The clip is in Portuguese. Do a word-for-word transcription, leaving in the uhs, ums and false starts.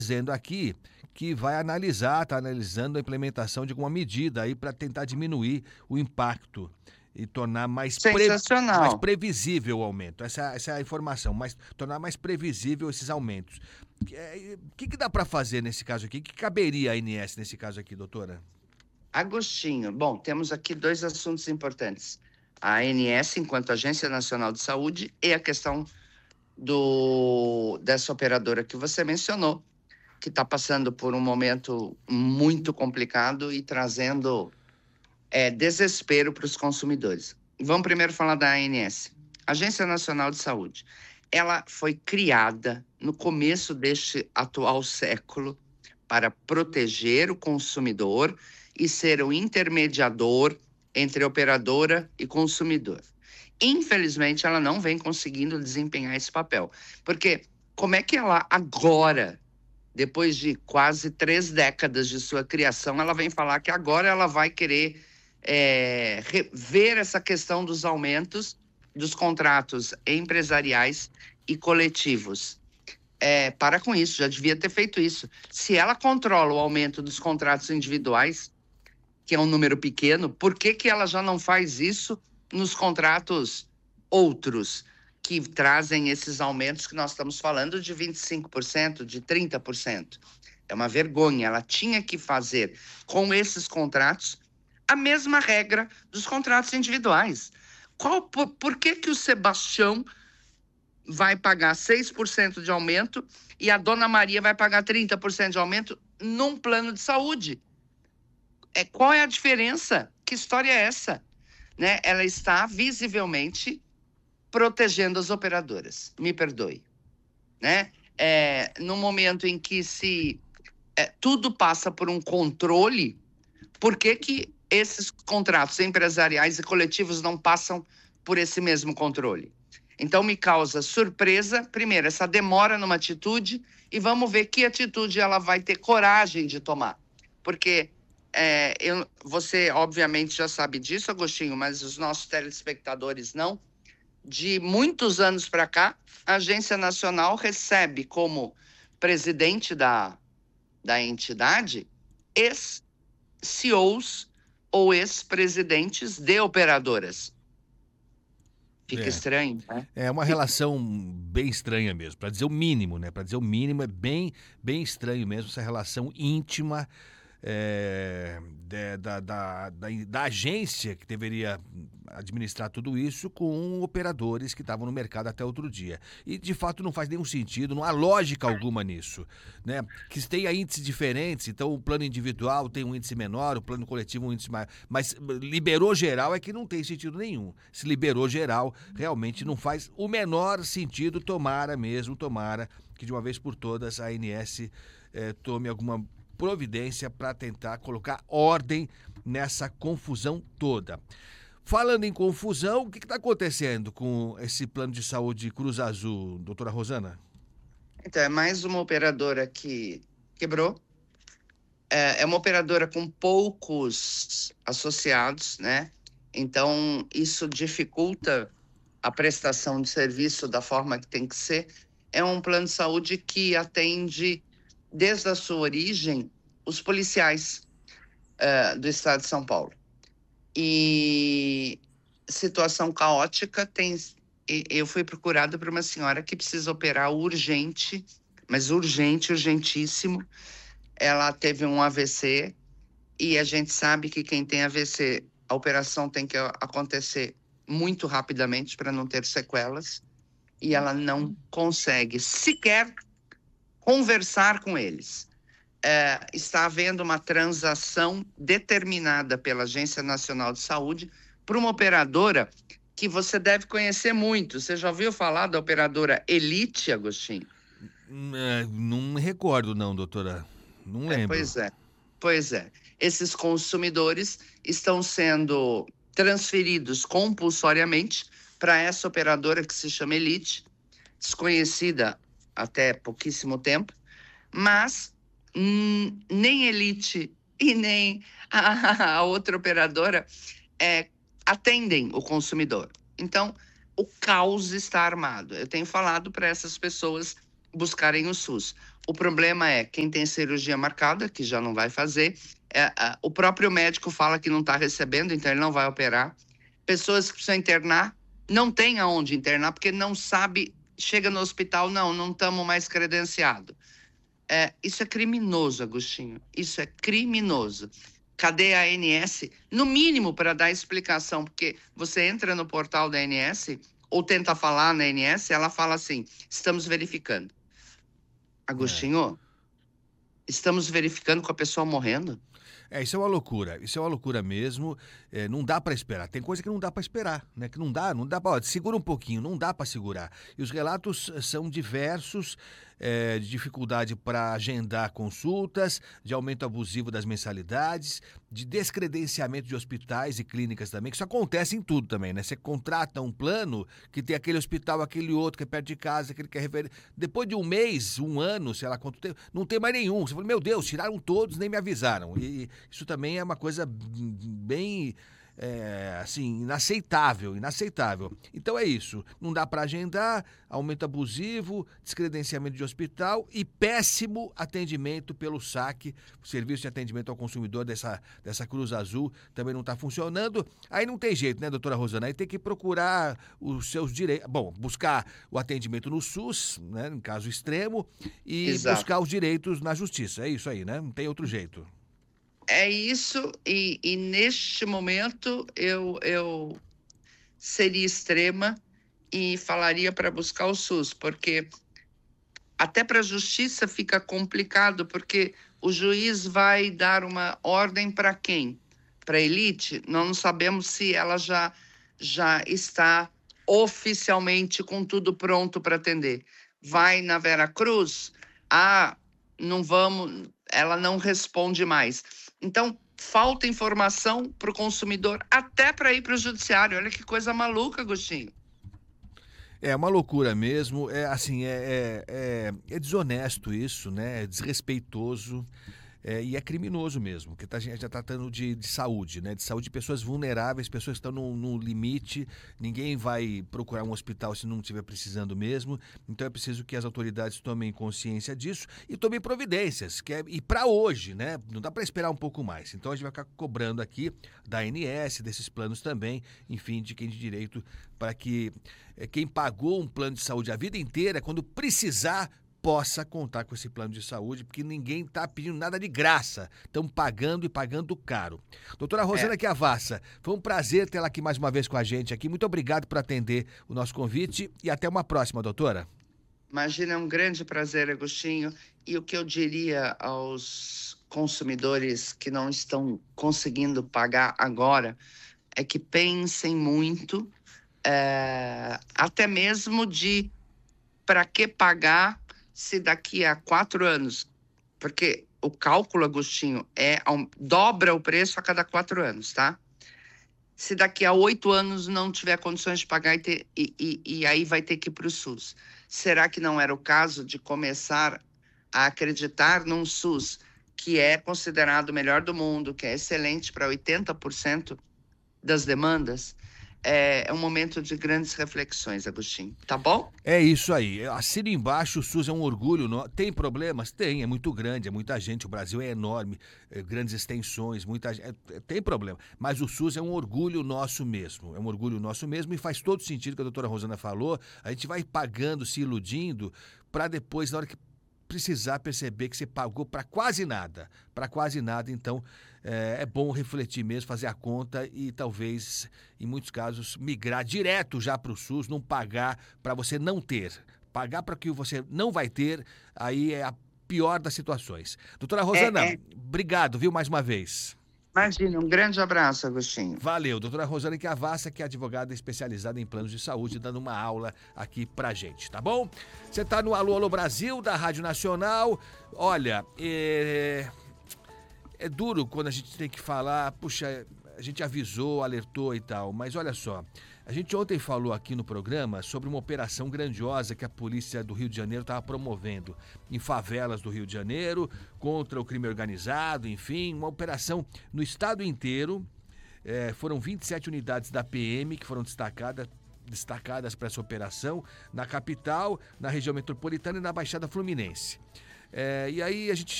dizendo aqui que vai analisar, está analisando a implementação de alguma medida aí para tentar diminuir o impacto e tornar mais, pre, mais Sensacional. previsível o aumento. Essa, essa é a informação, mas tornar mais previsível esses aumentos. O que, que dá para fazer nesse caso aqui? O que caberia a ANS nesse caso aqui, doutora? Agostinho, bom, temos aqui dois assuntos importantes. A ANS, enquanto Agência Nacional de Saúde, e a questão do, dessa operadora que você mencionou, que está passando por um momento muito complicado e trazendo é, desespero para os consumidores. Vamos primeiro falar da ANS, Agência Nacional de Saúde. Ela foi criada no começo deste atual século para proteger o consumidor e ser o intermediador entre operadora e consumidor. Infelizmente, ela não vem conseguindo desempenhar esse papel, porque como é que ela agora, depois de quase três décadas de sua criação, ela vem falar que agora ela vai querer é, ver essa questão dos aumentos dos contratos empresariais e coletivos? É, para com isso, já devia ter feito isso. Se ela controla o aumento dos contratos individuais, que é um número pequeno, por que que ela já não faz isso nos contratos outros, que trazem esses aumentos que nós estamos falando de vinte e cinco por cento, de trinta por cento? É uma vergonha. Ela tinha que fazer com esses contratos a mesma regra dos contratos individuais. Qual, por, por que que o Sebastião vai pagar seis por cento de aumento e a Dona Maria vai pagar trinta por cento de aumento num plano de saúde? É, qual é a diferença? Que história é essa? Né? Ela está visivelmente protegendo as operadoras. Me perdoe. Né? É, no momento em que se é, tudo passa por um controle, por que que esses contratos empresariais e coletivos não passam por esse mesmo controle? Então, me causa surpresa, primeiro, essa demora numa atitude, e vamos ver que atitude ela vai ter coragem de tomar. Porque é, eu, você, obviamente, já sabe disso, Agostinho, mas os nossos telespectadores não. De muitos anos para cá, a Agência Nacional recebe como presidente da, da entidade ex-C E Os ou ex-presidentes de operadoras. Fica É. estranho, né? É uma Fica. relação bem estranha mesmo, para dizer o mínimo, né? Para dizer o mínimo, é bem, bem estranho mesmo essa relação íntima é, de- da, da, da, da agência que deveria administrar tudo isso com operadores que estavam no mercado até outro dia. E de fato não faz nenhum sentido, não há lógica alguma nisso, né? Que tenha índices diferentes, então o plano individual tem um índice menor, o plano coletivo um índice maior, mas liberou geral é que não tem sentido nenhum. Se liberou geral, realmente não faz o menor sentido, tomara mesmo, tomara que de uma vez por todas a ANS eh, tome alguma providência para tentar colocar ordem nessa confusão toda. Falando em confusão, o que está acontecendo com esse plano de saúde Cruz Azul, doutora Rosana? Então, é mais uma operadora que quebrou. É, é uma operadora com poucos associados, né? Então, isso dificulta a prestação de serviço da forma que tem que ser. É um plano de saúde que atende, desde a sua origem, os policiais uh, do estado de São Paulo. E situação caótica, tem, eu fui procurada por uma senhora que precisa operar urgente, mas urgente, urgentíssimo. Ela teve um A V C e a gente sabe que quem tem A V C, a operação tem que acontecer muito rapidamente para não ter sequelas, e ela não consegue sequer conversar com eles. É, está havendo uma transação determinada pela Agência Nacional de Saúde para uma operadora que você deve conhecer muito. Você já ouviu falar da operadora Elite, Agostinho? É, não me recordo não, doutora. Não É, lembro. pois é, pois é. Esses consumidores estão sendo transferidos compulsoriamente para essa operadora que se chama Elite, desconhecida até pouquíssimo tempo, mas hum, nem Elite e nem a, a outra operadora é, atendem o consumidor. Então, o caos está armado. Eu tenho falado para essas pessoas buscarem o SUS. O problema é quem tem cirurgia marcada, que já não vai fazer, é, é, o próprio médico fala que não está recebendo, então ele não vai operar. Pessoas que precisam internar, não tem aonde internar, porque não sabe, chega no hospital, não, não estamos mais credenciados. É, isso é criminoso, Agostinho, isso é criminoso. Cadê a A N S? No mínimo, para dar explicação, porque você entra no portal da A N S, ou tenta falar na A N S, ela fala assim, estamos verificando. Agostinho, é. estamos verificando com a pessoa morrendo? É, isso é uma loucura, isso é uma loucura mesmo, é, não dá para esperar, tem coisa que não dá para esperar, né, que não dá, não dá para, segura um pouquinho, não dá para segurar. E os relatos são diversos, é, de dificuldade para agendar consultas, de aumento abusivo das mensalidades, de descredenciamento de hospitais e clínicas também, que isso acontece em tudo também, né, você contrata um plano que tem aquele hospital, aquele outro que é perto de casa, aquele que é refer... depois de um mês, um ano, sei lá quanto tempo, não tem mais nenhum, você fala, meu Deus, tiraram todos, nem me avisaram, e isso também é uma coisa bem, é, assim, inaceitável, inaceitável. Então é isso, não dá para agendar, aumento abusivo, descredenciamento de hospital e péssimo atendimento pelo saque. O serviço de atendimento ao consumidor dessa, dessa Cruz Azul também não está funcionando. Aí não tem jeito, né, doutora Rosana? Aí tem que procurar os seus direitos, bom, buscar o atendimento no SUS, né, em caso extremo, e Exato. buscar os direitos na justiça. É isso aí, né? Não tem outro jeito. É isso, e, e neste momento eu, eu seria extrema e falaria para buscar o SUS, porque até para a justiça fica complicado, porque o juiz vai dar uma ordem para quem? Para a elite? Nós não sabemos se ela já, já está oficialmente com tudo pronto para atender. Vai na Vera Cruz, ah, não vamos, ela não responde mais. Então, falta informação para o consumidor, até para ir para o judiciário. Olha que coisa maluca, Agostinho. É uma loucura mesmo, é assim, é, é, é, é desonesto isso, né? É desrespeitoso. É, e é criminoso mesmo, porque a gente já está tratando de, de saúde, né? De saúde de pessoas vulneráveis, pessoas que estão no, no limite, ninguém vai procurar um hospital se não estiver precisando mesmo, então é preciso que as autoridades tomem consciência disso e tomem providências, que é, e para hoje, né? Não dá para esperar um pouco mais, então a gente vai ficar cobrando aqui da A N S, desses planos também, enfim, de quem de direito, para que é, quem pagou um plano de saúde a vida inteira, quando precisar, possa contar com esse plano de saúde, porque ninguém está pedindo nada de graça. Estão pagando e pagando caro. Doutora Rosana É. Chiavassa, foi um prazer tê-la aqui mais uma vez com a gente aqui. Muito obrigado por atender o nosso convite e até uma próxima, doutora. Imagina, é um grande prazer, Agostinho. E o que eu diria aos consumidores que não estão conseguindo pagar agora é que pensem muito, é, até mesmo de para que pagar se daqui a quatro anos, porque o cálculo, Agostinho, é dobra o preço a cada quatro anos, tá? Se daqui a oito anos não tiver condições de pagar e, ter, e, e, e aí vai ter que ir para o SUS. Será que não era o caso de começar a acreditar num SUS que é considerado o melhor do mundo, que é excelente para oitenta por cento das demandas? É, é um momento de grandes reflexões, Agostinho. Tá bom? É isso aí. Assina embaixo, o SUS é um orgulho. No... Tem problemas? Tem, é muito grande, é muita gente. O Brasil é enorme, é, grandes extensões, muita gente. É, tem problema. Mas o SUS é um orgulho nosso mesmo. É um orgulho nosso mesmo e faz todo sentido o que a doutora Rosana falou. A gente vai pagando, se iludindo, para depois, na hora que precisar, perceber que você pagou para quase nada. Para quase nada, então é, é bom refletir mesmo, fazer a conta e talvez, em muitos casos, migrar direto já para o SUS, não pagar para você não ter. Pagar para que você não vai ter, aí é a pior das situações. Doutora Rosana, É, é. obrigado, viu, mais uma vez. Imagina, um grande abraço, Agostinho. Valeu, doutora Rosana Chiavassa, que é advogada especializada em planos de saúde, dando uma aula aqui pra gente, tá bom? Você tá no Alô Alô Brasil, da Rádio Nacional. Olha, é... é duro quando a gente tem que falar, puxa, a gente avisou, alertou e tal, mas olha só, a gente ontem falou aqui no programa sobre uma operação grandiosa que a polícia do Rio de Janeiro estava promovendo em favelas do Rio de Janeiro, contra o crime organizado, enfim, uma operação no estado inteiro. É, foram vinte e sete unidades da P M que foram destacadas, destacadas para essa operação na capital, na região metropolitana e na Baixada Fluminense. É, e aí a gente